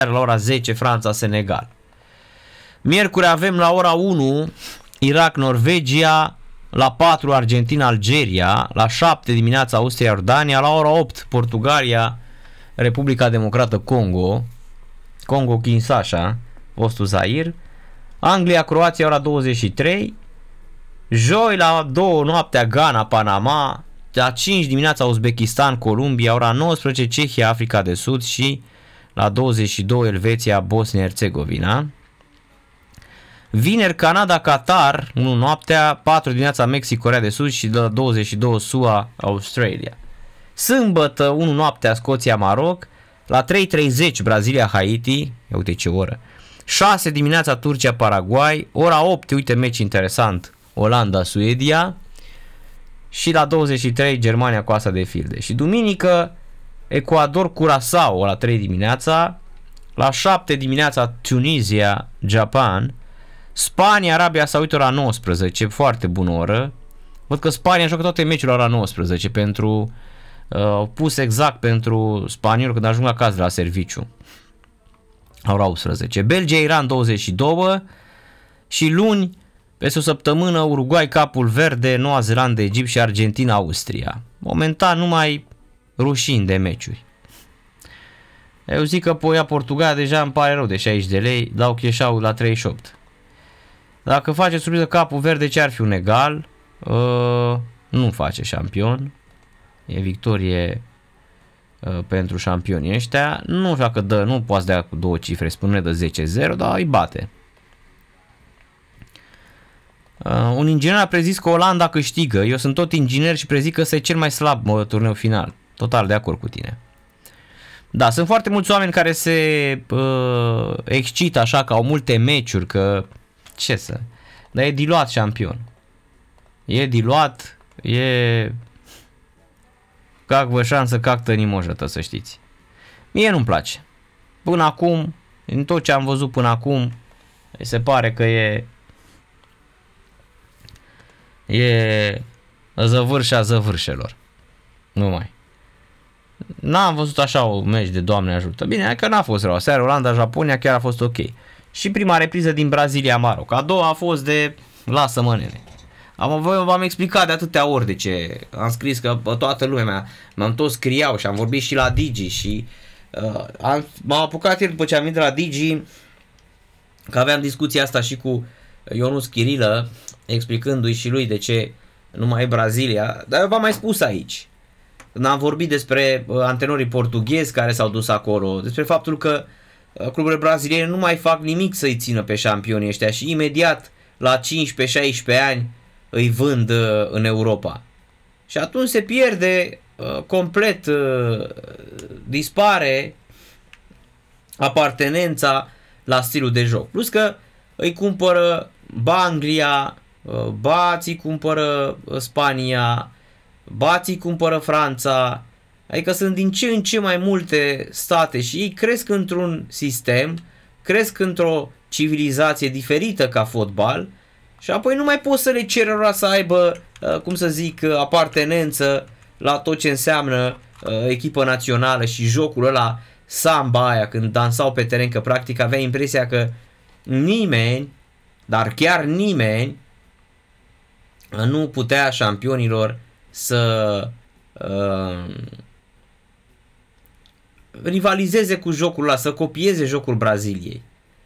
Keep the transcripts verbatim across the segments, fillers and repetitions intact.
la ora zece Franța-Senegal. Miercuri avem la ora unu Irak-Norvegia, la patru Argentina-Algeria, la șapte dimineața Austria-Iordania, la ora opt Portugalia, Republica Democrată Congo, Congo-Kinshasa, fostul Zaire, Anglia-Croația ora douăzeci și trei, joi la două noaptea Ghana-Panama, la cinci dimineața Uzbekistan-Columbia, ora nouăsprezece Cehia-Africa de Sud și la douăzeci și doi Elveția-Bosnia-Herzegovina. Vineri Canada-Qatar, unu noaptea, patru dimineața Mexic-Corea de Sud și la douăzeci și doi S U A-Australia. Sâmbătă, unu noaptea Scoția-Maroc, la trei treizeci Brazilia-Haiti, uite ce oră, șase dimineața Turcia-Paraguay, ora opt, uite meci interesant, Olanda-Suedia și la douăzeci și trei Germania cu Coasta de Filde. Și duminică Ecuador-Curaçao la trei dimineața, la șapte dimineața Tunisia-Japan, Spania-Arabia Saudită la nouăsprezece, foarte bună oră. Văd că Spania joacă toate meciurile la nouăsprezece pentru uh, pus exact pentru spaniol când ajung acasă de la serviciu. La ora optsprezece. Belgia-Iran douăzeci și doi și luni peste o săptămână Uruguay, Capul Verde, Noua Zeelandă, Egipt și Argentina, Austria. Momentan numai rușini de meciuri. Eu zic că poia Portugalia deja îmi pare rău de șaizeci de lei, dau cheșau la treizeci și opt. Dacă face surpriză Capul Verde, ce ar fi un egal? Uh, nu face șampion. E victorie uh, pentru șampionii ăștia. Nu știu dacă dă, nu poate să dea cu două cifre, spune de zece zero, dar îi bate. Uh, un inginer a prezis că Olanda câștigă. Eu sunt tot inginer și prezic că ăsta e cel mai slab uh, turneu final. Total de acord cu tine. Da, sunt foarte mulți oameni care se uh, excită așa, că au multe meciuri, că ce să... Dar e diluat șampion. E diluat, e... Cac vă șansă, cac tănimoșătă, să știți. Mie nu-mi place. Până acum, în tot ce am văzut până acum, se pare că e... E zăvârșa zăvârșelor. Nu mai. N-am văzut așa o meci de Doamne ajută. Bine, că n-a fost rău. Seara Olanda-Japonia chiar a fost ok. Și prima repriză din Brazilia-Maroc. A doua a fost de lasă-mă nene. Am, v-am explicat de atâtea ori de ce. Am scris că toată lumea mea, m-am tot scriau și am vorbit și la Digi și uh, am, m-am apucat ieri după ce am venit de la Digi, că aveam discuția asta și cu Ionuț Chirilă, explicându-i și lui de ce nu mai e Brazilia. Dar eu v-am mai spus aici. Când am vorbit despre antrenorii portughezi care s-au dus acolo, despre faptul că cluburile braziliene nu mai fac nimic să-i țină pe șampionii ăștia și imediat la cincisprezece șaisprezece ani îi vând în Europa. Și atunci se pierde complet, dispare apartenența la stilul de joc. Plus că îi cumpără ba Anglia, ba ți cumpără Spania, ba ți cumpără Franța. Adică sunt din ce în ce mai multe state și ei cresc într-un sistem, cresc într-o civilizație diferită ca fotbal și apoi nu mai poți să le ceri ăla să aibă, cum să zic, apartenență la tot ce înseamnă echipă națională și jocul ăla, samba aia, când dansau pe teren, că practic avea impresia că nimeni, dar chiar nimeni, nu putea șampionilor să uh, rivalizeze cu jocul ăla, să copieze jocul Braziliei.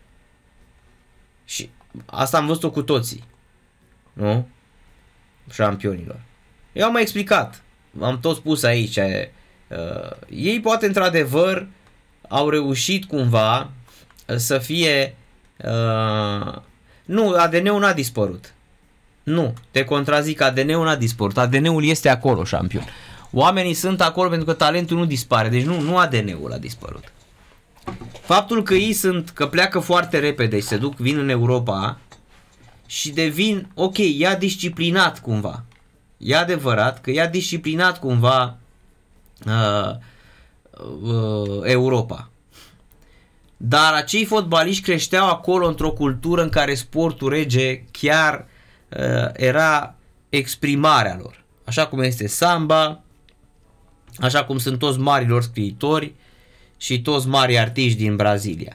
Și asta am văzut-o cu toții, nu? Șampionilor. Eu am mai explicat, am tot spus aici, uh, ei poate într-adevăr au reușit cumva să fie... Uh, nu, A D N-ul n-a dispărut. Nu, te contrazic, A D N-ul n-a dispărut. A D N-ul este acolo, șampion. Oamenii sunt acolo pentru că talentul nu dispare. Deci nu, nu A D N-ul a dispărut. Faptul că ei sunt, că pleacă foarte repede și se duc, vin în Europa și devin, ok, i-a disciplinat cumva. E adevărat că i-a disciplinat cumva uh, uh, Europa. Dar acei fotbaliști creșteau acolo într-o cultură în care sportul rege chiar uh, era exprimarea lor. Așa cum este samba, așa cum sunt toți marilor scriitori și toți mari artiști din Brazilia.